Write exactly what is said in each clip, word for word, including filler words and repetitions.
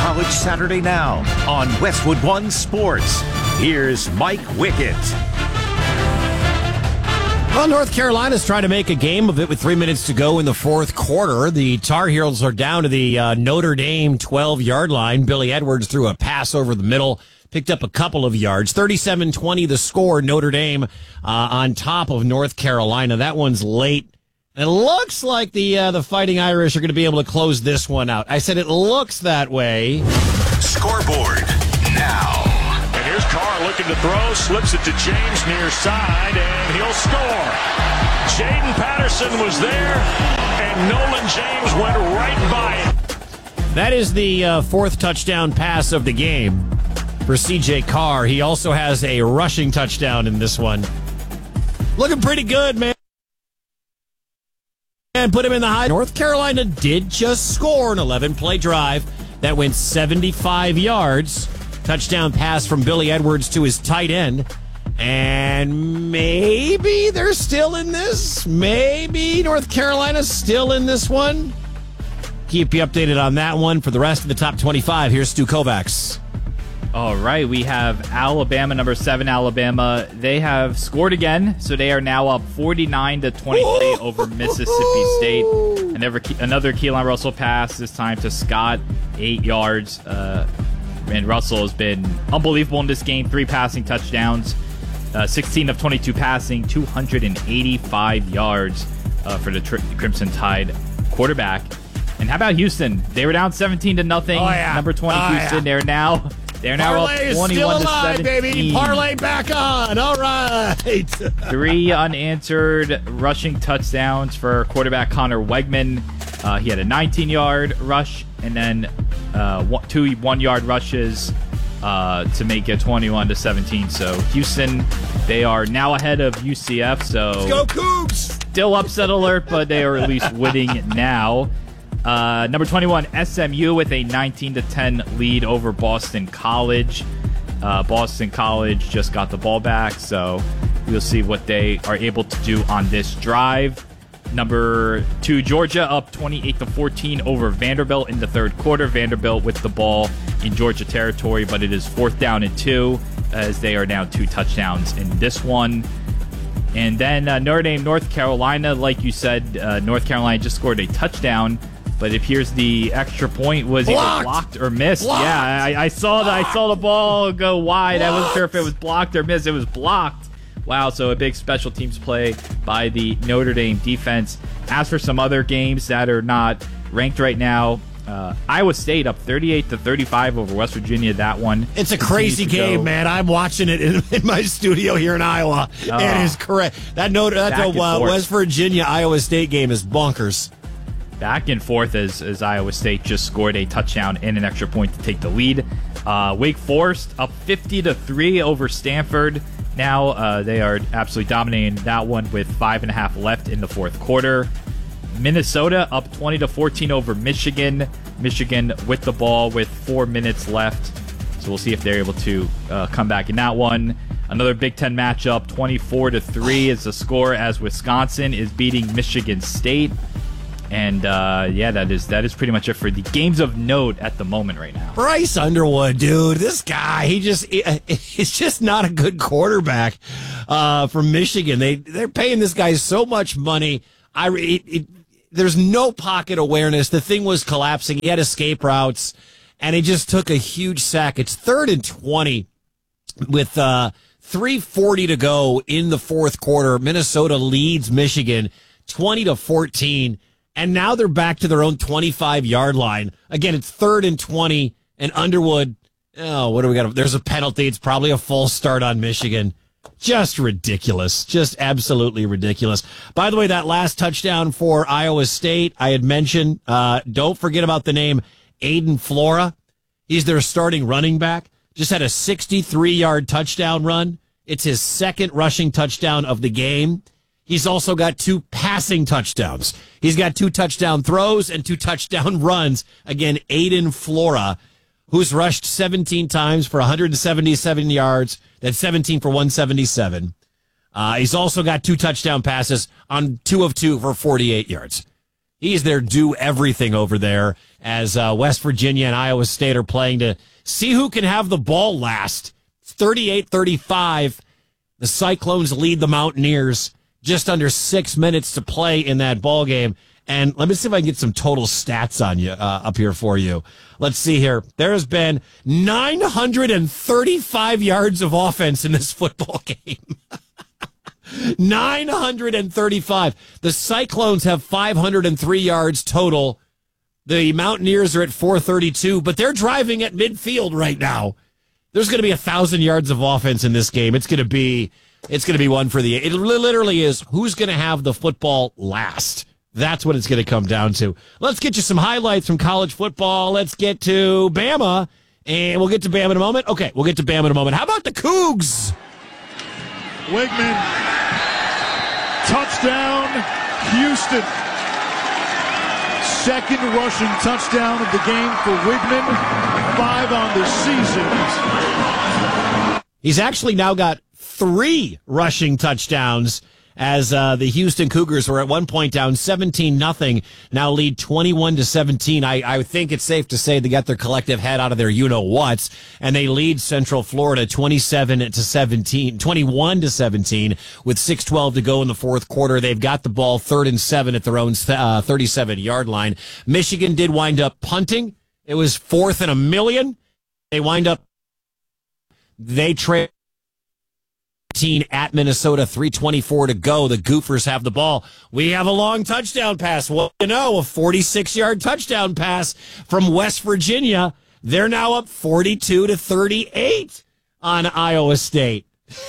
College Saturday Now on Westwood One Sports. Here's Mike Wickett. Well, North Carolina's trying to make a game of it with three minutes to go in the fourth quarter. The Tar Heels are down to the uh, Notre Dame twelve-yard line. Billy Edwards threw a pass over the middle, picked up a couple of yards. thirty-seven twenty the score, Notre Dame uh, on top of North Carolina. That one's late. It looks like the uh, the Fighting Irish are going to be able to close this one out. I said it looks that way. Scoreboard now. And here's Carr looking to throw, slips it to James near side, and he'll score. Jaden Patterson was there, and Nolan James went right by him. That is the uh, fourth touchdown pass of the game for C J Carr. He also has a rushing touchdown in this one. Looking pretty good, man. And put him in the high. North Carolina did just score an eleven-play drive that went seventy-five yards. Touchdown pass from Billy Edwards to his tight end. And maybe they're still in this. Maybe North Carolina's still in this one. Keep you updated on that one. For the rest of the top twenty-five, here's Stu Kovacs. All right, we have Alabama, number seven, Alabama. They have scored again, so they are now up forty-nine to twenty-three over Mississippi State. Another, another Keelan Russell pass, this time to Scott, eight yards. Uh, and Russell has been unbelievable in this game, three passing touchdowns, uh, sixteen of twenty-two passing, two hundred eighty-five yards uh, for the Tri- Crimson Tide quarterback. And how about Houston? They were down seventeen to nothing. Oh, yeah. Number twenty, oh, Houston. Yeah. They're now... They're now Parlay up twenty-one is still alive, to seventeen. baby. Parlay back on. All right. Three unanswered rushing touchdowns for quarterback Connor Wegman. Uh, he had a nineteen-yard rush and then uh, one, two one-yard rushes uh, to make it twenty-one to seventeen. So Houston, they are now ahead of U C F. So Let's go Cougs. Still upset alert, but they are at least winning now. Uh, number twenty-one, S M U with a nineteen to ten lead over Boston College. Uh, Boston College just got the ball back, so we'll see what they are able to do on this drive. Number two, Georgia up twenty-eight to fourteen over Vanderbilt in the third quarter. Vanderbilt with the ball in Georgia territory, but it is fourth down and two as they are now two touchdowns in this one. And then uh, Notre Dame, North Carolina, like you said, uh, North Carolina just scored a touchdown. But if here's the extra point, was blocked. either blocked or missed. Blocked. Yeah, I, I saw the I saw the ball go wide. Blocked. I wasn't sure if it was blocked or missed. It was blocked. Wow, so a big special teams play by the Notre Dame defense. As for some other games that are not ranked right now, uh, Iowa State up thirty-eight to thirty-five over West Virginia. That one. It's a crazy game, go. man. I'm watching it in, in my studio here in Iowa. Oh. It is correct. That Notre, that Back and uh, forth. West Virginia Iowa State game is bonkers. Back and forth as, as Iowa State just scored a touchdown and an extra point to take the lead. Uh, Wake Forest up fifty to three over Stanford. Now uh, they are absolutely dominating that one with five and a half left in the fourth quarter. Minnesota up twenty to fourteen over Michigan. Michigan with the ball with four minutes left. So we'll see if they're able to uh, come back in that one. Another Big Ten matchup, twenty-four to three is the score as Wisconsin is beating Michigan State. And uh, yeah, that is that is pretty much it for the games of note at the moment right now. Bryce Underwood, dude, this guy, he just he's just not a good quarterback uh, from Michigan. They they're paying this guy so much money. I it, it, there's no pocket awareness. The thing was collapsing. He had escape routes, and he just took a huge sack. It's third and twenty with uh, three forty to go in the fourth quarter. Minnesota leads Michigan twenty to fourteen. And now they're back to their own twenty-five-yard line. Again, it's third and twenty, and Underwood, oh, what do we got? There's a penalty. It's probably a false start on Michigan. Just ridiculous. Just absolutely ridiculous. By the way, that last touchdown for Iowa State, I had mentioned, uh, don't forget about the name Aiden Flora. He's their starting running back. Just had a sixty-three-yard touchdown run. It's his second rushing touchdown of the game. He's also got two passing touchdowns. He's got two touchdown throws and two touchdown runs. Again, Aiden Flora, who's rushed seventeen times for one hundred seventy-seven yards. That's seventeen for one seventy-seven. Uh, he's also got two touchdown passes on two of two for forty-eight yards. He's their do everything over there as uh, West Virginia and Iowa State are playing to see who can have the ball last. thirty-eight thirty-five. The Cyclones lead the Mountaineers. Just under six minutes to play in that ball game. And let me see if I can get some total stats on you uh, up here for you. Let's see here. There has been nine hundred thirty-five yards of offense in this football game. nine hundred thirty-five. The Cyclones have five hundred three yards total. The Mountaineers are at four thirty-two, but they're driving at midfield right now. There's going to be a thousand yards of offense in this game. It's going to be, it's going to be one for the, it literally is who's going to have the football last. That's what it's going to come down to. Let's get you some highlights from college football. Let's get to Bama, and we'll get to Bama in a moment. Okay, we'll get to Bama in a moment. How about the Cougs? Wigman, touchdown, Houston. Second rushing touchdown of the game for Wigman. Five on the season. He's actually now got three rushing touchdowns as uh, the Houston Cougars were at one point down seventeen nothing, now lead twenty-one to seventeen. I, I think it's safe to say they got their collective head out of their you-know-whats, and they lead Central Florida twenty-seven to seventeen, twenty-one to seventeen, with six twelve to go in the fourth quarter. They've got the ball third and seven at their own uh, thirty-seven-yard line. Michigan did wind up punting. It was fourth and a million. They wind up, they trade at Minnesota, three twenty-four to go. The Gophers have the ball. We have a long touchdown pass. Well, you know, a forty-six-yard touchdown pass from West Virginia. They're now up forty-two to thirty-eight on Iowa State.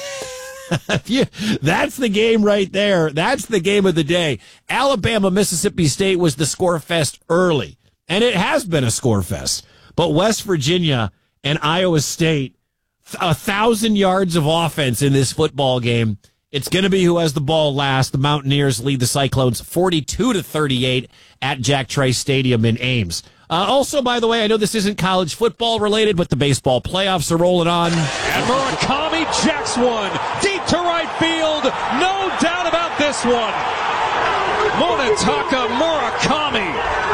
That's the game right there. That's the game of the day. Alabama, Mississippi State was the score fest early, and it has been a score fest. But West Virginia and Iowa State, a thousand yards of offense in this football game. It's going to be who has the ball last. The Mountaineers lead the Cyclones forty-two to thirty-eight at Jack Trice Stadium in Ames. Uh, also, by the way, I know this isn't college football related, but the baseball playoffs are rolling on. And Murakami jacks one deep to right field. No doubt about this one. Munetaka Murakami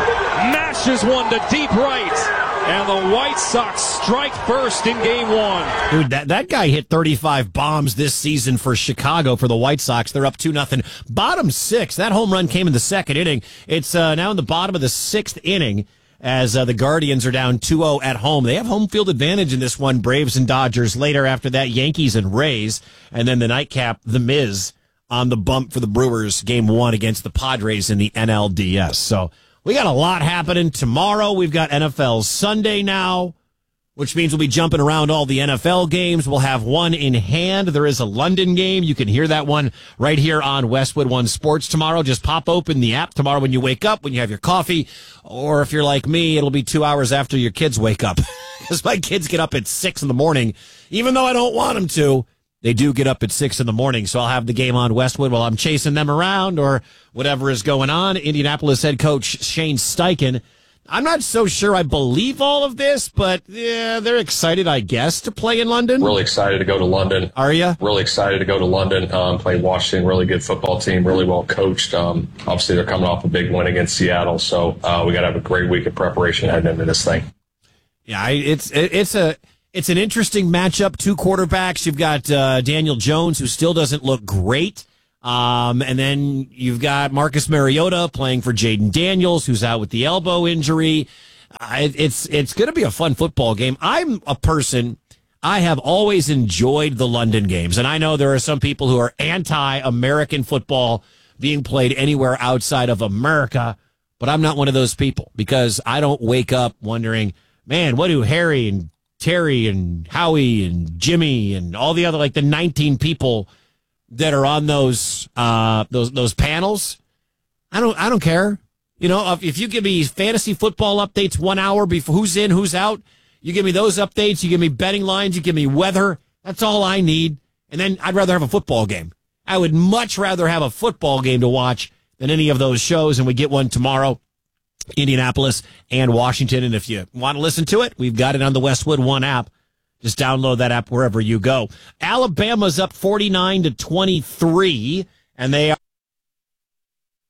mashes one to deep right. And the White Sox strike first in game one. Dude, that, that guy hit thirty-five bombs this season for Chicago for the White Sox. They're up two nothing. Bottom six. That home run came in the second inning. It's uh, now in the bottom of the sixth inning as uh, the Guardians are down two oh at home. They have home field advantage in this one, Braves and Dodgers. Later after that, Yankees and Rays. And then the nightcap, The Miz on the bump for the Brewers, game one against the Padres in the N L D S. So we got a lot happening tomorrow. We've got N F L Sunday now, which means we'll be jumping around all the N F L games. We'll have one in hand. There is a London game. You can hear that one right here on Westwood One Sports tomorrow. Just pop open the app tomorrow when you wake up, when you have your coffee, or if you're like me, it'll be two hours after your kids wake up. Because my kids get up at six in the morning, even though I don't want them to. They do get up at six in the morning, so I'll have the game on Westwood while I'm chasing them around or whatever is going on. Indianapolis head coach Shane Steichen. I'm not so sure I believe all of this, but yeah, they're excited, I guess, to play in London. Really excited to go to London. Are you? Really excited to go to London, um, play Washington, really good football team, really well coached. Um, obviously, they're coming off a big win against Seattle, so uh, we got to have a great week of preparation heading into this thing. Yeah, it's it's a... It's an interesting matchup. Two quarterbacks. You've got uh, Daniel Jones, who still doesn't look great. Um, and then you've got Marcus Mariota playing for Jaden Daniels, who's out with the elbow injury. Uh, it's it's going to be a fun football game. I'm a person, I have always enjoyed the London games. And I know there are some people who are anti-American football being played anywhere outside of America. But I'm not one of those people because I don't wake up wondering, man, what do Harry and Terry and Howie and Jimmy and all the other, like the nineteen people that are on those uh, those those panels. I don't I don't care. You know, if, if you give me fantasy football updates one hour before who's in, who's out, you give me those updates. You give me betting lines. You give me weather. That's all I need. And then I'd rather have a football game. I would much rather have a football game to watch than any of those shows. And we get one tomorrow. Indianapolis and Washington. And if you want to listen to it, we've got it on the Westwood One app. Just download that app wherever you go. Alabama's up forty-nine to twenty-three, and they are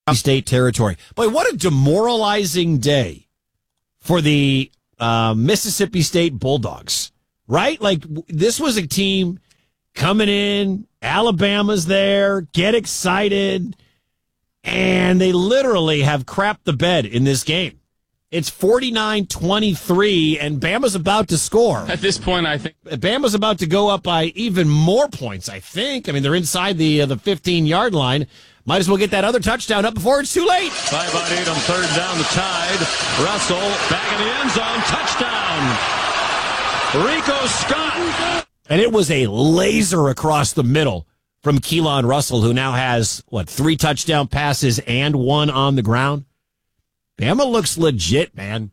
State territory. Boy, what a demoralizing day for the uh, Mississippi State Bulldogs, right? Like, w- this was a team coming in, Alabama's there, get excited, and they literally have crapped the bed in this game. It's forty-nine twenty-three, and Bama's about to score. At this point, I think Bama's about to go up by even more points, I think. I mean, they're inside the uh, the fifteen-yard line. Might as well get that other touchdown up before it's too late. Five on eight on third down, the Tide. Russell back in the end zone. Touchdown. Rico Scott. And it was a laser across the middle from Keelan Russell, who now has, what, three touchdown passes and one on the ground. Bama looks legit, man.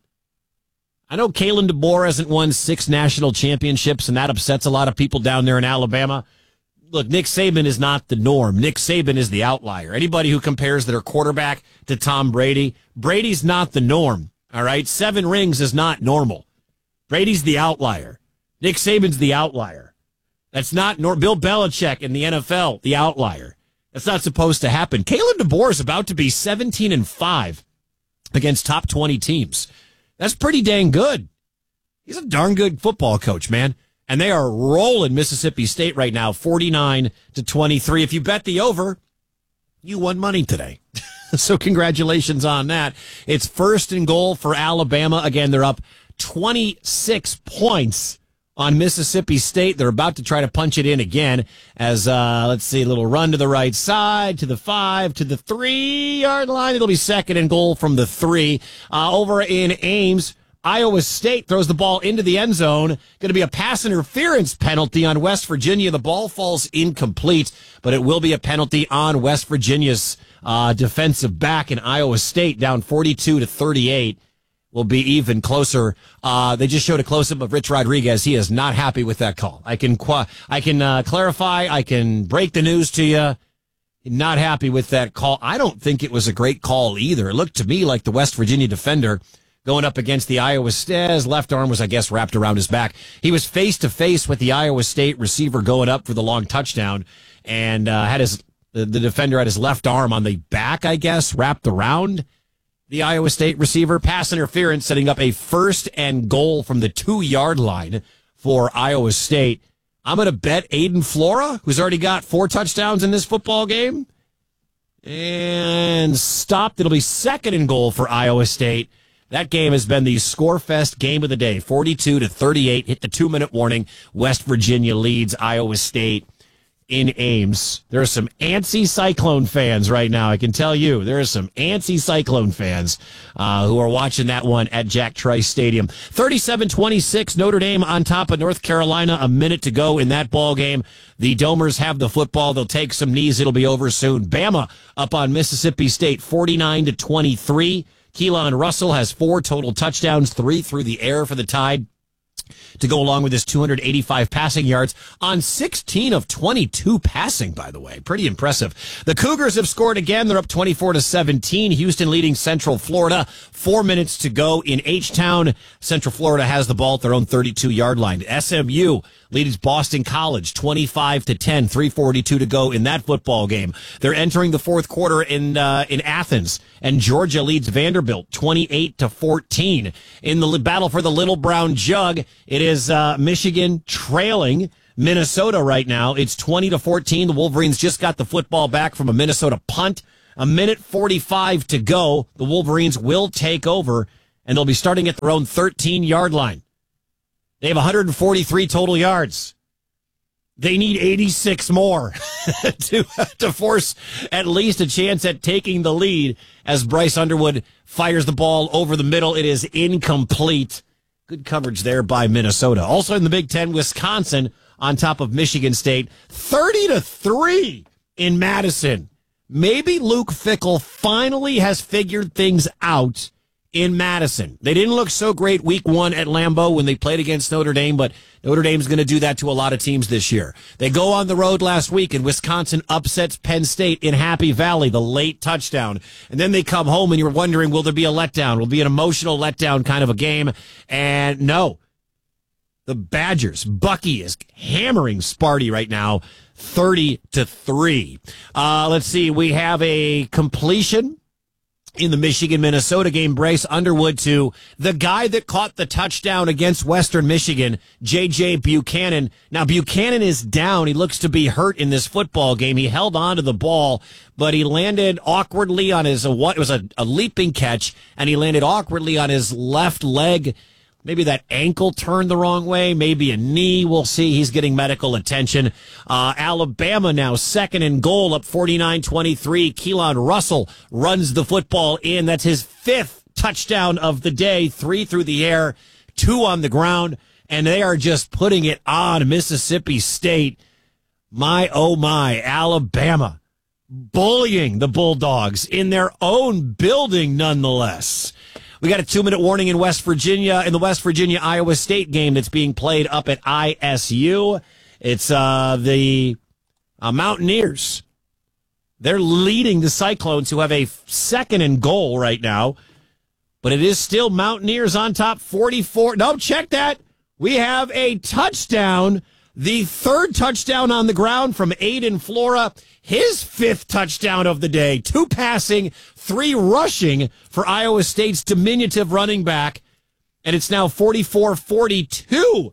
I know Kalen DeBoer hasn't won six national championships, and that upsets a lot of people down there in Alabama. Look, Nick Saban is not the norm. Nick Saban is the outlier. Anybody who compares their quarterback to Tom Brady, Brady's not the norm, all right? Seven rings is not normal. Brady's the outlier. Nick Saban's the outlier. That's not nor Bill Belichick in the N F L, the outlier. That's not supposed to happen. Kalen DeBoer is about to be seventeen and five against top twenty teams. That's pretty dang good. He's a darn good football coach, man. And they are rolling Mississippi State right now, forty-nine to twenty-three. If you bet the over, you won money today. So congratulations on that. It's first and goal for Alabama. Again, they're up twenty-six points on Mississippi State. They're about to try to punch it in again as, uh, let's see, a little run to the right side, to the five, to the three-yard line. It'll be second and goal from the three. Uh, over in Ames, Iowa State throws the ball into the end zone. Going to be a pass interference penalty on West Virginia. The ball falls incomplete, but it will be a penalty on West Virginia's uh, defensive back, in Iowa State down forty-two to thirty-eight. Will be even closer. Uh, they just showed a close-up of Rich Rodriguez. He is not happy with that call. I can qu- I can uh, clarify. I can break the news to you. Not happy with that call. I don't think it was a great call either. It looked to me like the West Virginia defender going up against the Iowa State. His left arm was, I guess, wrapped around his back. He was face-to-face with the Iowa State receiver going up for the long touchdown, and uh, had his the, the defender had his left arm on the back, I guess, wrapped around the Iowa State receiver. Pass interference, setting up a first and goal from the two-yard line for Iowa State. I'm going to bet Aiden Flora, who's already got four touchdowns in this football game, and stopped. It'll be second and goal for Iowa State. That game has been the Scorefest game of the day, forty-two to thirty-eight. Hit the two-minute warning. West Virginia leads Iowa State in Ames. There are some antsy Cyclone fans right now, I can tell you. There are some antsy Cyclone fans uh, who are watching that one at Jack Trice Stadium. thirty-seven twenty-six, Notre Dame on top of North Carolina. A minute to go in that ball game. The Domers have the football. They'll take some knees. It'll be over soon. Bama up on Mississippi State, forty-nine to twenty-three. Keelan Russell has four total touchdowns, three through the air for the Tide, to go along with his two hundred eighty-five passing yards on sixteen of twenty-two passing, by the way. Pretty impressive. The Cougars have scored again. They're up twenty-four to seventeen. Houston leading Central Florida. Four minutes to go in H-Town. Central Florida has the ball at their own thirty-two-yard line. S M U leads Boston College twenty-five to ten. three forty-two to go in that football game. They're entering the fourth quarter in uh, in Athens, and Georgia leads Vanderbilt twenty-eight to fourteen. In the battle for the Little Brown Jug, it is uh, Michigan trailing Minnesota right now. It's twenty to fourteen. The Wolverines just got the football back from a Minnesota punt. A minute forty-five to go. The Wolverines will take over, and they'll be starting at their own thirteen-yard line. They have one hundred forty-three total yards. They need eighty-six more to, to force at least a chance at taking the lead as Bryce Underwood fires the ball over the middle. It is incomplete. Good coverage there by Minnesota. Also in the Big Ten, Wisconsin on top of Michigan State, thirty to three in Madison. Maybe Luke Fickell finally has figured things out in Madison. They didn't look so great week one at Lambeau when they played against Notre Dame, but Notre Dame's going to do that to a lot of teams this year. They go on the road last week, and Wisconsin upsets Penn State in Happy Valley, the late touchdown. And then they come home, and you're wondering, will there be a letdown? Will it be an emotional letdown kind of a game? And no. The Badgers, Bucky is hammering Sparty right now, thirty to three. Uh, let's see, we have a completion in the Michigan-Minnesota game. Bryce Underwood to the guy that caught the touchdown against Western Michigan, J J Buchanan. Now, Buchanan is down. He looks to be hurt in this football game. He held on to the ball, but he landed awkwardly on his, what it was a, a leaping catch, and he landed awkwardly on his left leg. Maybe that ankle turned the wrong way, maybe a knee. We'll see. He's getting medical attention. Uh, Alabama now second and goal, up forty-nine twenty-three. Keelan Russell runs the football in. That's his fifth touchdown of the day. Three through the air, two on the ground, and they are just putting it on Mississippi State. My, oh my, Alabama bullying the Bulldogs in their own building nonetheless. We got a two-minute warning in West Virginia, in the West Virginia-Iowa State game that's being played up at I S U. It's uh, the uh, Mountaineers. They're leading the Cyclones, who have a second and goal right now. But it is still Mountaineers on top, forty-four. No, check that. We have a touchdown. The third touchdown on the ground from Aiden Flora. His fifth touchdown of the day. Two passing, three rushing for Iowa State's diminutive running back. And it's now forty-four forty-two.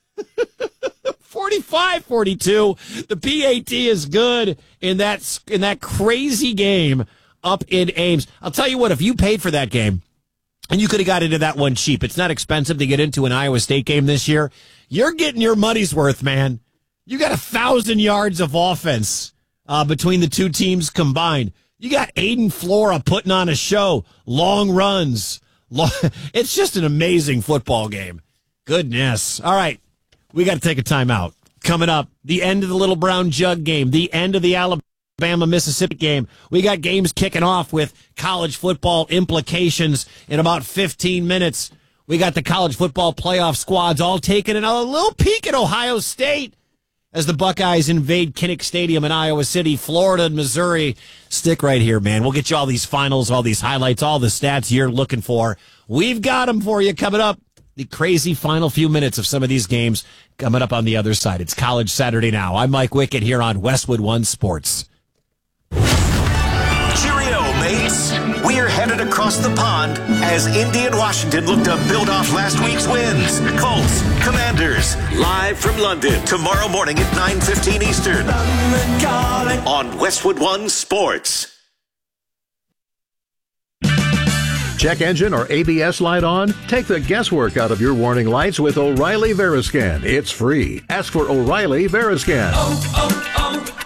forty-five forty-two. The P A T is good in that, in that crazy game up in Ames. I'll tell you what, if you paid for that game, and you could have got into that one cheap, it's not expensive to get into an Iowa State game this year, you're getting your money's worth, man. You got a thousand yards of offense uh, between the two teams combined. You got Aiden Flora putting on a show, long runs. Long, it's just an amazing football game. Goodness. All right, we got to take a timeout. Coming up, the end of the Little Brown Jug game, the end of the Alabama-Mississippi game. We got games kicking off with college football implications in about fifteen minutes. We got the college football playoff squads all taking a little peek at Ohio State as the Buckeyes invade Kinnick Stadium in Iowa City, Florida, and Missouri. Stick right here, man. We'll get you all these finals, all these highlights, all the stats you're looking for. We've got them for you coming up. The crazy final few minutes of some of these games coming up on the other side. It's College Saturday now. I'm Mike Wickett here on Westwood One Sports. Cheerio, mates. We're headed across the pond as Indy and Washington look to build off last week's wins. Colts, Commanders, live from London tomorrow morning at nine fifteen Eastern on Westwood One Sports. Check engine or A B S light on? Take the guesswork out of your warning lights with O'Reilly Veriscan. It's free. Ask for O'Reilly Veriscan. Oh,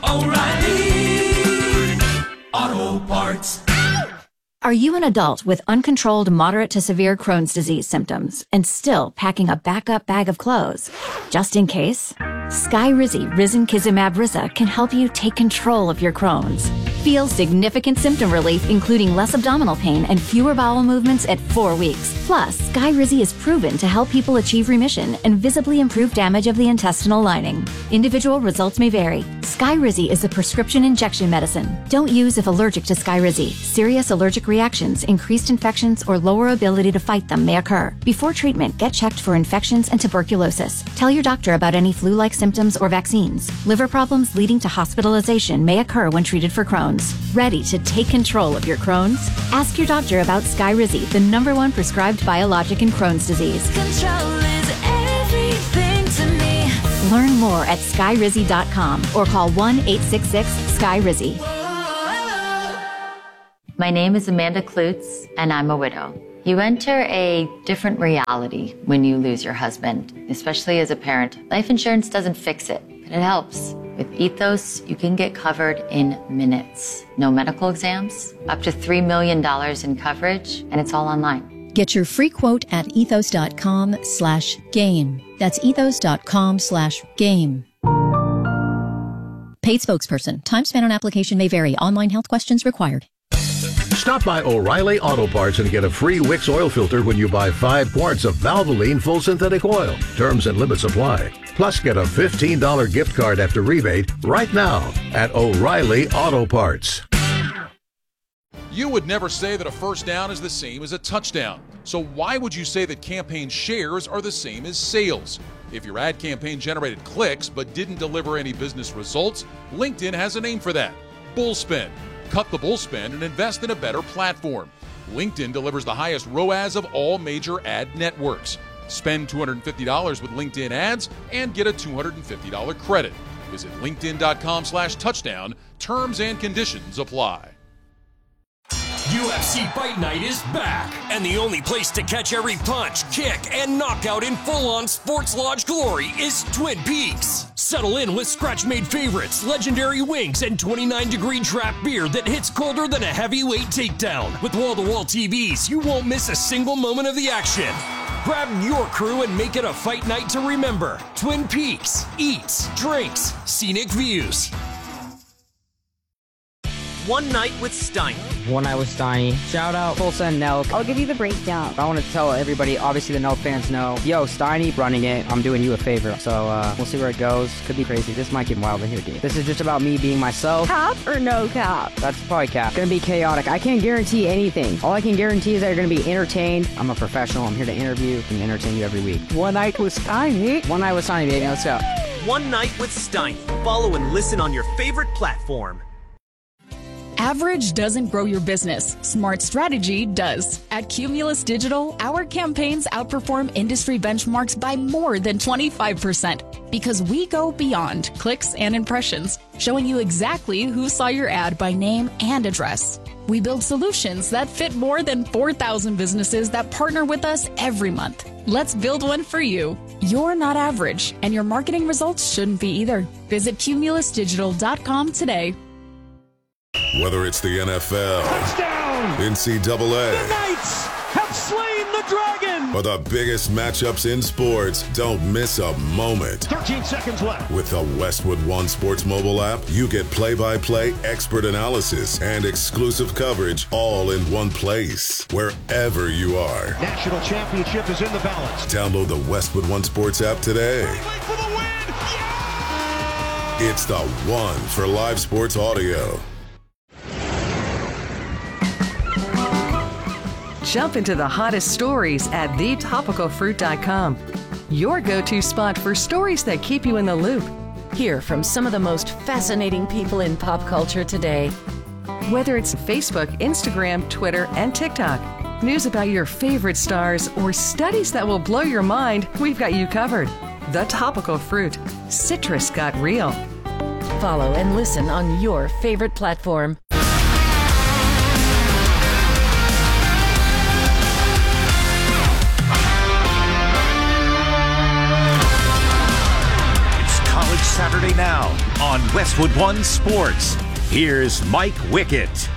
oh, oh, O'Reilly Auto Parts. Are you an adult with uncontrolled moderate to severe Crohn's disease symptoms and still packing a backup bag of clothes? Just in case? Skyrizi Risankizumab Riza can help you take control of your Crohn's. Feel significant symptom relief, including less abdominal pain and fewer bowel movements at four weeks. Plus, Skyrizi is proven to help people achieve remission and visibly improve damage of the intestinal lining. Individual results may vary. Skyrizi is a prescription injection medicine. Don't use if allergic to Skyrizi. Serious allergic reactions, increased infections, or lower ability to fight them may occur. Before treatment, get checked for infections and tuberculosis. Tell your doctor about any flu-like symptoms or vaccines. Liver problems leading to hospitalization may occur when treated for Crohn's. Ready to take control of your Crohn's? Ask your doctor about Skyrizi, the number one prescribed biologic in Crohn's disease. Control is everything to me. Learn more at skyrizi dot com or call one eight six six Skyrizi. My name is Amanda Klutz, and I'm a widow. You enter a different reality when you lose your husband, especially as a parent. Life insurance doesn't fix it, but it helps. With Ethos, you can get covered in minutes. No medical exams, up to three million dollars in coverage, and it's all online. Get your free quote at ethos dot com slash game. That's ethos dot com slash game. Paid spokesperson. Time spent on application may vary. Online health questions required. Stop by O'Reilly Auto Parts and get a free Wix oil filter when you buy five quarts of Valvoline full synthetic oil. Terms and limits apply. Plus, get a fifteen dollars gift card after rebate right now at O'Reilly Auto Parts. You would never say that a first down is the same as a touchdown. So why would you say that campaign shares are the same as sales? If your ad campaign generated clicks but didn't deliver any business results, LinkedIn has a name for that: bullspin. cut the bull spend, and invest in a better platform. LinkedIn delivers the highest R O A S of all major ad networks. Spend two hundred fifty dollars with LinkedIn ads and get a two hundred fifty dollars credit. Visit linkedin.com slash touchdown. Terms and conditions apply. U F C Fight Night is back, and the only place to catch every punch, kick, and knockout in full-on Sports Lodge glory is Twin Peaks. Settle in with scratch-made favorites, legendary wings, and twenty-nine degree draft beer that hits colder than a heavyweight takedown. With wall-to-wall T Vs, you won't miss a single moment of the action. Grab your crew and make it a fight night to remember. Twin Peaks. Eats, drinks, scenic views. One Night with Steiny. One Night with Steiny. Shout out Tulsa and Nelk. I'll give you the breakdown. I want to tell everybody, obviously the Nelk fans know, yo, Steiny running it. I'm doing you a favor. So uh, we'll see where it goes. Could be crazy. This might get wild in here, dude. This is just about me being myself. Cap or no cap? That's probably cap. It's gonna be chaotic. I can't guarantee anything. All I can guarantee is that you're gonna be entertained. I'm a professional. I'm here to interview and entertain you every week. One Night with Steiny. One Night with Steiny, baby. Let's go. One Night with Steiny. Follow and listen on your favorite platform. Average doesn't grow your business. Smart strategy does. At Cumulus Digital, our campaigns outperform industry benchmarks by more than twenty-five percent because we go beyond clicks and impressions, showing you exactly who saw your ad by name and address. We build solutions that fit more than four thousand businesses that partner with us every month. Let's build one for you. You're not average, and your marketing results shouldn't be either. Visit cumulus digital dot com today. Whether it's the N F L, touchdown, N C double A, the Knights have slain the dragon, or the biggest matchups in sports, don't miss a moment. thirteen seconds left. With the Westwood One Sports mobile app, you get play-by-play, expert analysis, and exclusive coverage all in one place, wherever you are. National championship is in the balance. Download the Westwood One Sports app today. For the win. Yeah! It's the one for live sports audio. Jump into the hottest stories at the topical fruit dot com. Your go-to spot for stories that keep you in the loop. Hear from some of the most fascinating people in pop culture today. Whether it's Facebook, Instagram, Twitter, and TikTok, news about your favorite stars, or studies that will blow your mind, we've got you covered. The Topical Fruit. Citrus got real. Follow and listen on your favorite platform. Saturday now on Westwood One Sports. Here's Mike Wickett.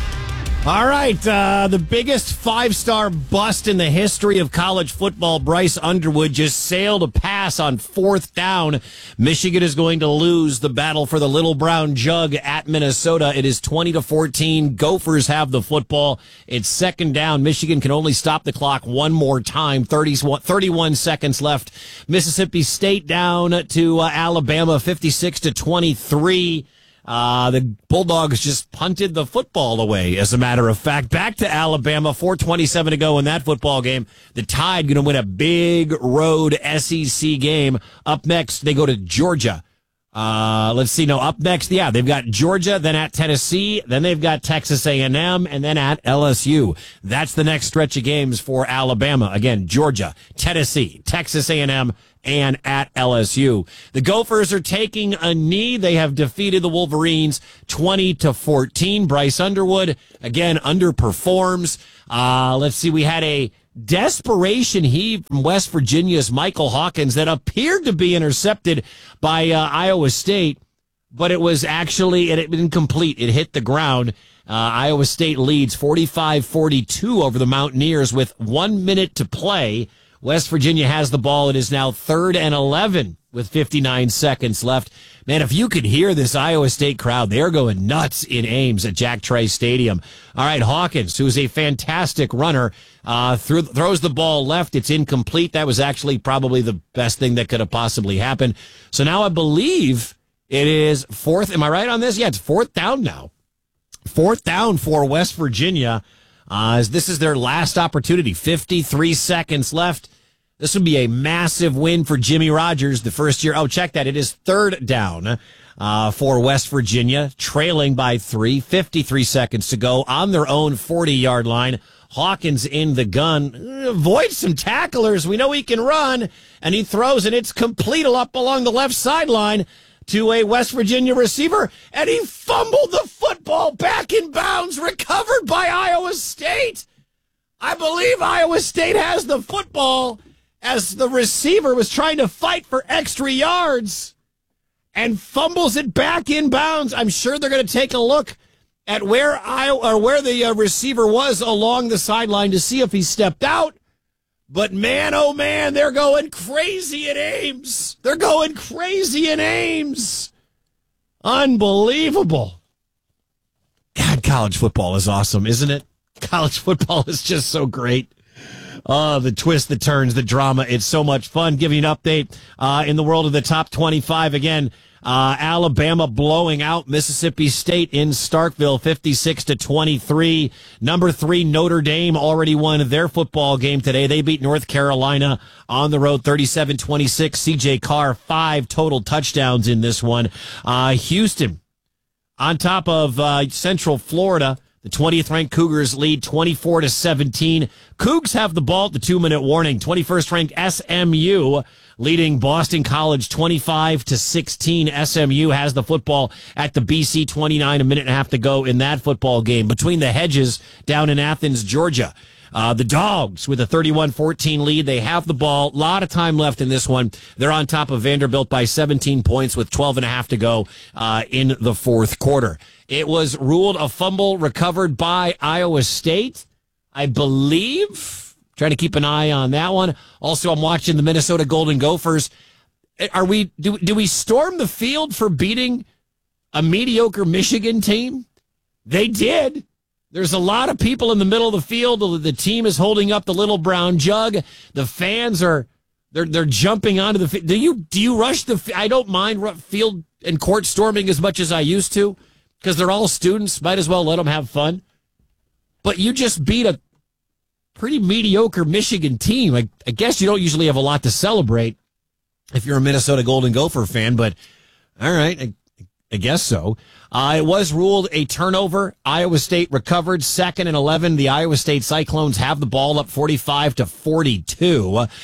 All right, uh, the biggest five-star bust in the history of college football, Bryce Underwood, just sailed a pass on fourth down. Michigan is going to lose the battle for the Little Brown Jug at Minnesota. It is twenty to fourteen. Gophers have the football. It's second down. Michigan can only stop the clock one more time. thirty, thirty-one seconds left. Mississippi State down to uh, Alabama, fifty-six to twenty-three. Uh, the Bulldogs just punted the football away, as a matter of fact. Back to Alabama, four twenty-seven to go in that football game. The Tide going to win a big road S E C game. Up next, they go to Georgia. Uh, let's see. No, up next, yeah, they've got Georgia, then at Tennessee, then they've got Texas A and M, and then at L S U. That's the next stretch of games for Alabama. Again, Georgia, Tennessee, Texas A and M, and at L S U. The Gophers are taking a knee. They have defeated the Wolverines twenty to fourteen. Bryce Underwood, again, underperforms. Uh, let's see. We had a desperation heave from West Virginia's Michael Hawkins that appeared to be intercepted by uh, Iowa State, but it was actually it had been incomplete. It hit the ground. Uh, Iowa State leads forty-five forty-two over the Mountaineers with one minute to play. West Virginia has the ball. It is now third and eleven with fifty-nine seconds left. Man, if you could hear this Iowa State crowd, they're going nuts in Ames at Jack Trice Stadium. All right, Hawkins, who is a fantastic runner, uh, through, throws the ball left. It's incomplete. That was actually probably the best thing that could have possibly happened. So now I believe it is fourth. Am I right on this? Yeah, it's fourth down now. Fourth down for West Virginia. Uh, as this is their last opportunity. fifty-three seconds left. This would be a massive win for Jimmy Rogers the first year. Oh, check that. It is third down. uh, for West Virginia, trailing by three, fifty-three seconds to go on their own forty-yard line. Hawkins in the gun, avoids some tacklers. We know he can run, and he throws, and it's complete up along the left sideline to a West Virginia receiver, and he fumbled the football back in bounds, recovered by Iowa State. I believe Iowa State has the football as the receiver was trying to fight for extra yards and fumbles it back in bounds. I'm sure they're going to take a look at where Iowa, or where the uh, receiver was along the sideline to see if he stepped out. But man, oh man, they're going crazy at Ames. They're going crazy in Ames. Unbelievable. God, college football is awesome, isn't it? College football is just so great. Oh, the twists, the turns, the drama. It's so much fun. Giving you an update uh, in the world of the top twenty-five again. Uh, Alabama blowing out Mississippi State in Starkville, fifty-six to twenty-three. Number three, Notre Dame already won their football game today. They beat North Carolina on the road, thirty-seven twenty-six. C J Carr, five total touchdowns in this one. Uh, Houston on top of uh, Central Florida. The twentieth ranked Cougars lead twenty-four to seventeen. Cougs have the ball at the two-minute warning. twenty-first ranked S M U leading Boston College twenty-five to sixteen. S M U has the football at the B C twenty-nine, a minute and a half to go in that football game. Between the hedges down in Athens, Georgia. Uh, the Dogs with a thirty-one fourteen lead. They have the ball. A lot of time left in this one. They're on top of Vanderbilt by seventeen points with twelve and a half to go uh, in the fourth quarter. It was ruled a fumble recovered by Iowa State, I believe. Trying to keep an eye on that one. Also, I'm watching the Minnesota Golden Gophers. Are we do, do we storm the field for beating a mediocre Michigan team? They did. There's a lot of people in the middle of the field. The team is holding up the little brown jug. The fans are they're they're jumping onto the field. Do you do you rush the? I don't mind field and court storming as much as I used to because they're all students. Might as well let them have fun. But you just beat a pretty mediocre Michigan team. I, I guess you don't usually have a lot to celebrate if you're a Minnesota Golden Gopher fan. But all right, I, I guess so. Uh, it was ruled a turnover. Iowa State recovered second and eleven. The Iowa State Cyclones have the ball up forty-five to forty-two. Uh,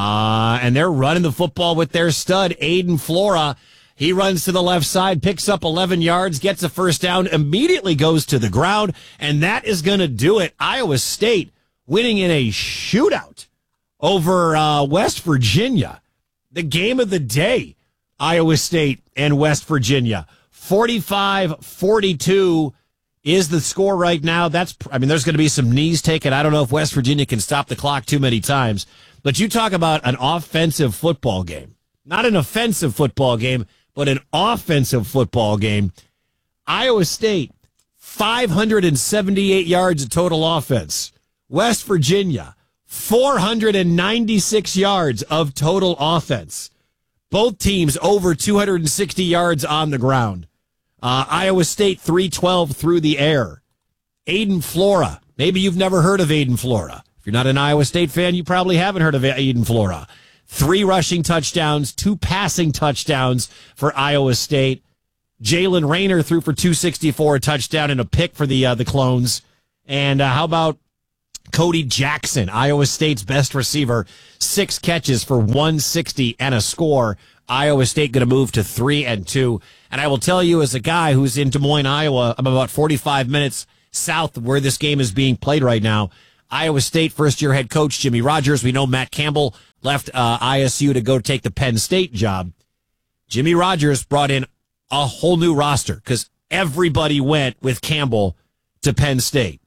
and they're running the football with their stud, Aiden Flora. He runs to the left side, picks up eleven yards, gets a first down, immediately goes to the ground. And that is going to do it. Iowa State winning in a shootout over uh, West Virginia. The game of the day, Iowa State and West Virginia. forty-five forty-two is the score right now. That's, I mean, there's going to be some knees taken. I don't know if West Virginia can stop the clock too many times. But you talk about an offensive football game. Not an offensive football game, but an offensive football game. Iowa State, five hundred seventy-eight yards of total offense. West Virginia, four hundred ninety-six yards of total offense. Both teams over two hundred sixty yards on the ground. Uh, Iowa State, three twelve through the air. Aiden Flora. Maybe you've never heard of Aiden Flora. If you're not an Iowa State fan, you probably haven't heard of Aiden Flora. Three rushing touchdowns, two passing touchdowns for Iowa State. Jalen Rayner threw for two sixty-four, a touchdown and a pick for the uh, the Clones. And uh, how about Cody Jackson, Iowa State's best receiver, six catches for one sixty and a score. Iowa State going to move to three and two. And I will tell you, as a guy who's in Des Moines, Iowa, I'm about forty-five minutes south of where this game is being played right now. Iowa State first-year head coach Jimmy Rogers. We know Matt Campbell left uh, I S U to go take the Penn State job. Jimmy Rogers brought in a whole new roster because everybody went with Campbell to Penn State.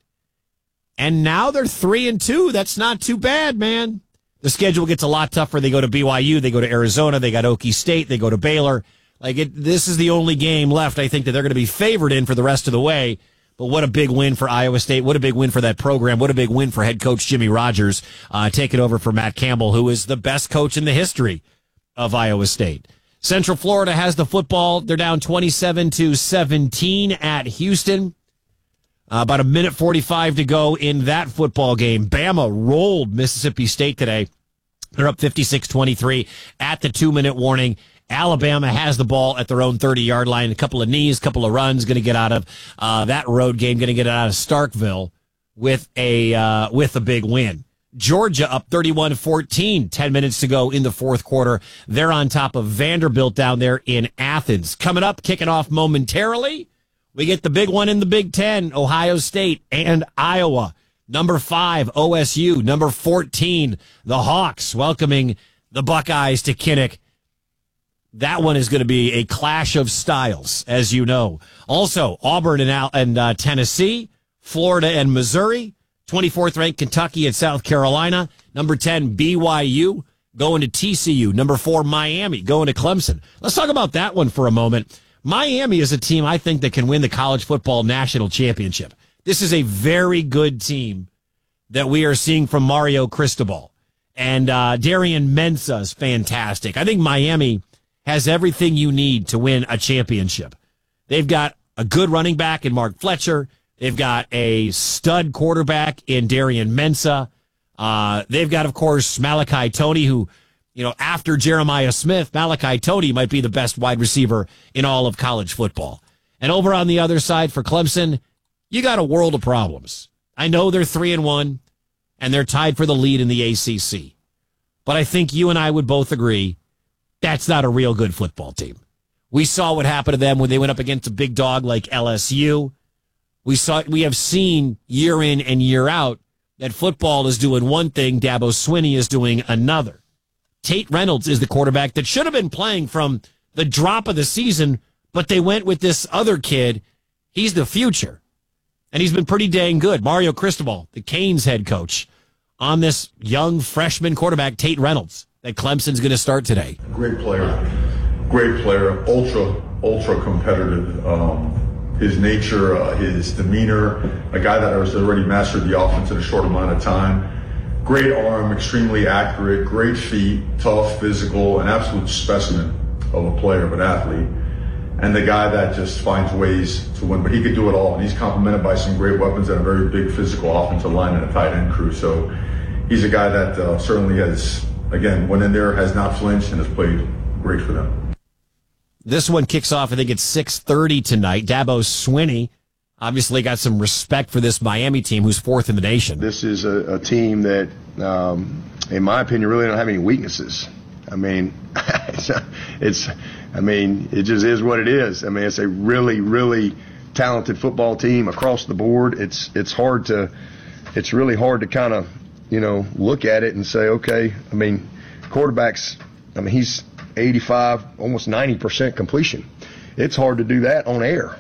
And now they're three and two. That's not too bad, man. The schedule gets a lot tougher. They go to B Y U, they go to Arizona, they got Okie State, they go to Baylor. Like it, this is the only game left, I think, that they're going to be favored in for the rest of the way. But what a big win for Iowa State. What a big win for that program. What a big win for head coach Jimmy Rogers, uh, taking over for Matt Campbell, who is the best coach in the history of Iowa State. Central Florida has the football. They're down twenty-seven to seventeen at Houston. Uh, about a minute forty-five to go in that football game. Bama rolled Mississippi State today, They're up fifty-six twenty-three at the two-minute warning. Alabama has the ball at their own thirty-yard line. A couple of knees, a couple of runs, going to get out of uh, that road game, going to get out of Starkville with a uh, with a big win. Georgia up thirty-one fourteen, ten minutes to go in the fourth quarter. They're on top of Vanderbilt down there in Athens. Coming up, kicking off momentarily, we get the big one in the Big Ten, Ohio State and Iowa. Number five, O S U. Number fourteen, the Hawks, welcoming the Buckeyes to Kinnick. That one is going to be a clash of styles, as you know. Also, Auburn and, Al- and uh, Tennessee, Florida and Missouri, twenty-fourth ranked Kentucky and South Carolina, number ten, B Y U, going to T C U, number four, Miami, going to Clemson. Let's talk about that one for a moment. Miami is a team I think that can win the college football national championship. This is a very good team that we are seeing from Mario Cristobal. And uh, Darian Mensah is fantastic. I think Miami has everything you need to win a championship. They've got a good running back in Mark Fletcher. They've got a stud quarterback in Darian Mensah. Uh, they've got, of course, Malachi Toney, who, you know, after Jeremiah Smith, Malachi Toney might be the best wide receiver in all of college football. And over on the other side for Clemson, you got a world of problems. I know they're three and one, and they're tied for the lead in the A C C. But I think you and I would both agree that's not a real good football team. We saw what happened to them when they went up against a big dog like L S U. We saw, we have seen year in and year out that football is doing one thing, Dabo Swinney is doing another. Tate Reynolds is the quarterback that should have been playing from the drop of the season, but they went with this other kid. He's the future, and he's been pretty dang good. Mario Cristobal, the Canes head coach, on this young freshman quarterback, Tate Reynolds, that Clemson's going to start today. Great player, great player, ultra, ultra competitive. Um, his nature, uh, his demeanor, a guy that has already mastered the offense in a short amount of time. Great arm, extremely accurate, great feet, tough, physical, an absolute specimen of a player, of an athlete. And the guy that just finds ways to win, but he could do it all. And he's complemented by some great weapons and a very big physical offensive line and a tight end crew. So he's a guy that uh, certainly has, again, went in there, has not flinched, and has played great for them. This one kicks off, I think it's six thirty tonight. Dabo Swinney obviously got some respect for this Miami team, who's fourth in the nation. This is a, a team that, um, in my opinion, really don't have any weaknesses. I mean, it's, it's, I mean, it just is what it is. I mean, it's a really, really talented football team across the board. It's, it's hard to, it's really hard to kind of, you know, look at it and say, okay, I mean, quarterbacks, I mean, he's eighty-five, almost ninety percent completion. It's hard to do that on air.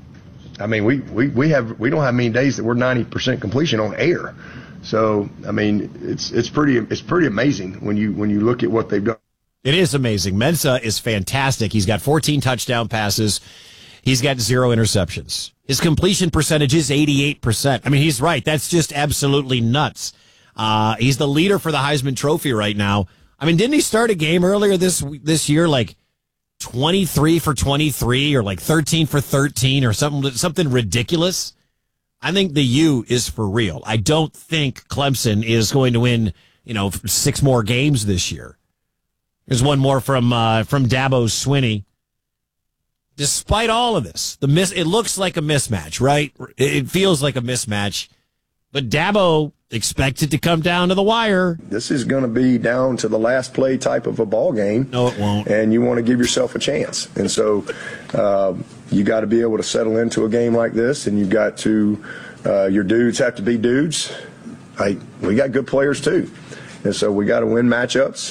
I mean, we, we, we have, we don't have many days that we're ninety percent completion on air. So, I mean, it's, it's pretty, it's pretty amazing when you, when you look at what they've done. It is amazing. Mensah is fantastic. He's got fourteen touchdown passes. He's got zero interceptions. His completion percentage is eighty-eight percent. I mean, he's right. That's just absolutely nuts. Uh, he's the leader for the Heisman Trophy right now. I mean, didn't he start a game earlier this this year, like twenty-three for twenty-three or like thirteen for thirteen or something something ridiculous? I think the U is for real. I don't think Clemson is going to win, you know, six more games this year. Here's one more from uh, from Dabo Swinney. Despite all of this, the miss it looks like a mismatch, right? It feels like a mismatch, but Dabo expects it to come down to the wire. This is going to be down to the last play type of a ball game. No, it won't. And you want to give yourself a chance. And so uh, you got to be able to settle into a game like this, and you've got to, uh, your dudes have to be dudes. Like, we got good players too. And so we got to win matchups.